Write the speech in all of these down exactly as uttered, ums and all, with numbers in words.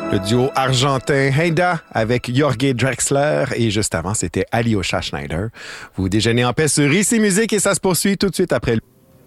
Le duo argentin Heida avec Jorge Drexler et juste avant, c'était Alyosha Schneider. Vous déjeunez en paix sur Ici Musique et ça se poursuit tout de suite après le...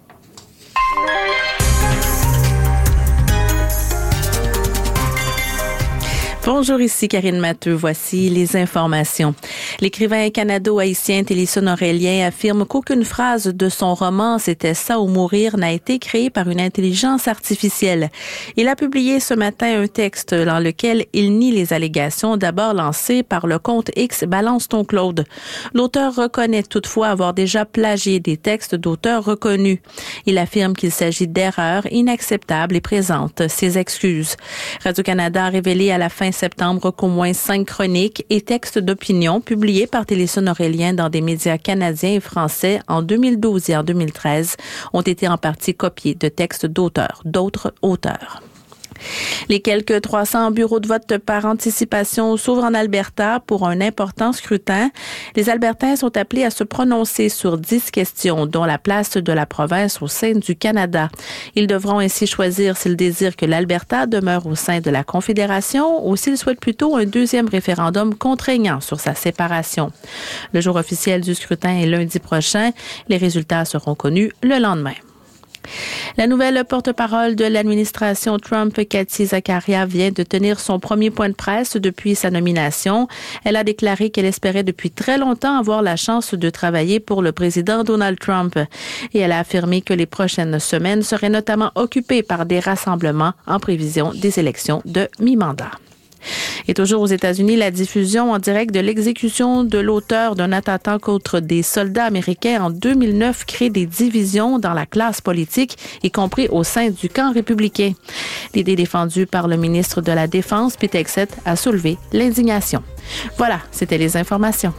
Bonjour, ici Karine Matteux. Voici les informations. L'écrivain canado-haïtien Télisson Aurélien affirme qu'aucune phrase de son roman « C'était ça ou mourir » n'a été créée par une intelligence artificielle. Il a publié ce matin un texte dans lequel il nie les allégations d'abord lancées par le compte X Balance ton Claude. L'auteur reconnaît toutefois avoir déjà plagié des textes d'auteurs reconnus. Il affirme qu'il s'agit d'erreurs inacceptables et présente ses excuses. Radio-Canada a révélé à la fin septembre qu'au moins cinq chroniques et textes d'opinion publiés par Télisson Aurélien dans des médias canadiens et français en deux mille douze et en deux mille treize ont été en partie copiés de textes d'auteurs, d'autres auteurs. Les quelques trois cents bureaux de vote par anticipation s'ouvrent en Alberta pour un important scrutin. Les Albertains sont appelés à se prononcer sur dix questions, dont la place de la province au sein du Canada. Ils devront ainsi choisir s'ils désirent que l'Alberta demeure au sein de la Confédération ou s'ils souhaitent plutôt un deuxième référendum contraignant sur sa séparation. Le jour officiel du scrutin est lundi prochain. Les résultats seront connus le lendemain. La nouvelle porte-parole de l'administration Trump, Kathy Zakaria, vient de tenir son premier point de presse depuis sa nomination. Elle a déclaré qu'elle espérait depuis très longtemps avoir la chance de travailler pour le président Donald Trump. Et elle a affirmé que les prochaines semaines seraient notamment occupées par des rassemblements en prévision des élections de mi-mandat. Et toujours aux États-Unis, la diffusion en direct de l'exécution de l'auteur d'un attentat contre des soldats américains en deux mille neuf crée des divisions dans la classe politique, y compris au sein du camp républicain. L'idée défendue par le ministre de la Défense, Pete Hegseth, a soulevé l'indignation. Voilà, c'était les informations.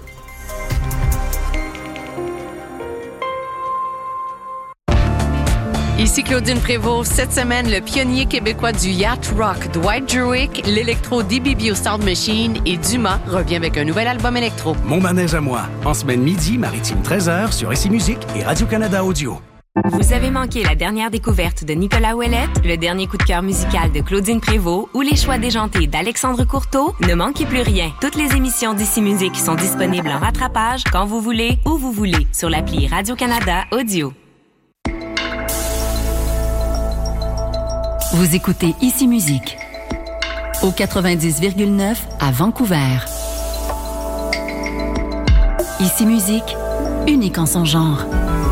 Ici Claudine Prévost. Cette semaine, le pionnier québécois du yacht rock, Dwight Druick, l'électro D B B O Sound Machine et Dumas revient avec un nouvel album électro. Mon manège à moi, en semaine midi, maritime treize heures sur Ici Musique et Radio-Canada Audio. Vous avez manqué la dernière découverte de Nicolas Ouellette, le dernier coup de cœur musical de Claudine Prévost ou les choix déjantés d'Alexandre Courteau? Ne manquez plus rien. Toutes les émissions d'Ici Musique sont disponibles en rattrapage quand vous voulez, où vous voulez, sur l'appli Radio-Canada Audio. Vous écoutez Ici Musique au quatre-vingt-dix virgule neuf à Vancouver. Ici Musique, unique en son genre.